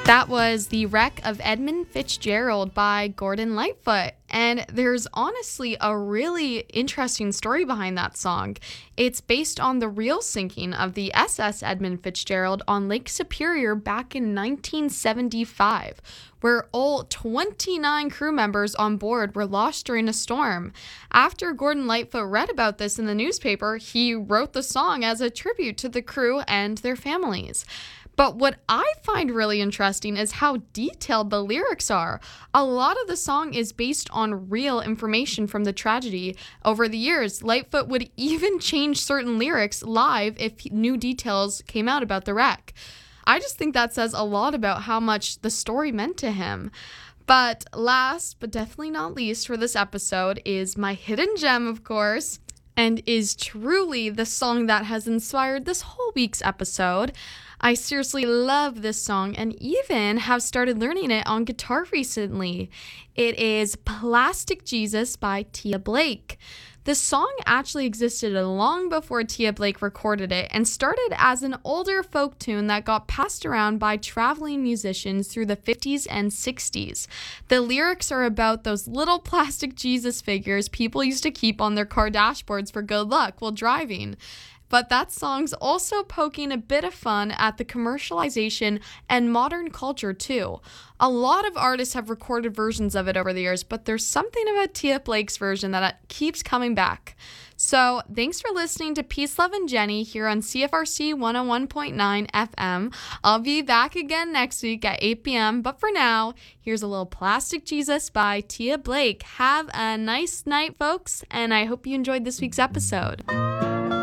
That was The Wreck of Edmund Fitzgerald by Gordon Lightfoot. And there's honestly a really interesting story behind that song. It's based on the real sinking of the SS Edmund Fitzgerald on Lake Superior back in 1975, where all 29 crew members on board were lost during a storm. After Gordon Lightfoot read about this in the newspaper, he wrote the song as a tribute to the crew and their families. But what I find really interesting is how detailed the lyrics are. A lot of the song is based on real information from the tragedy. Over the years, Lightfoot would even change certain lyrics live if new details came out about the wreck. I just think that says a lot about how much the story meant to him. But last, but definitely not least for this episode is my hidden gem, of course, and is truly the song that has inspired this whole week's episode. I seriously love this song and even have started learning it on guitar recently. It is Plastic Jesus by Tia Blake. The song actually existed long before Tia Blake recorded it and started as an older folk tune that got passed around by traveling musicians through the 50s and 60s. The lyrics are about those little plastic Jesus figures people used to keep on their car dashboards for good luck while driving. But that song's also poking a bit of fun at the commercialization and modern culture too. A lot of artists have recorded versions of it over the years, but there's something about Tia Blake's version that keeps coming back. So thanks for listening to Peace, Love, and Jenny here on CFRC 101.9 FM. I'll be back again next week at 8 p.m. But for now, here's a little Plastic Jesus by Tia Blake. Have a nice night, folks, and I hope you enjoyed this week's episode.